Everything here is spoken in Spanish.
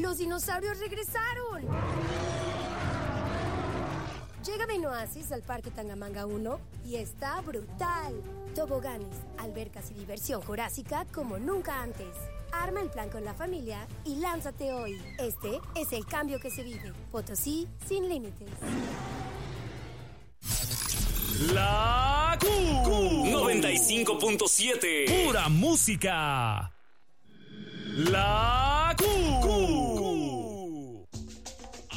¡Los dinosaurios regresaron! Llega Benoasis al Parque Tangamanga 1 y está brutal. Toboganes, albercas y diversión jurásica como nunca antes. Arma el plan con la familia y lánzate hoy. Este es el cambio que se vive. Potosí sin límites. La Q 95.7. Pura música. La Q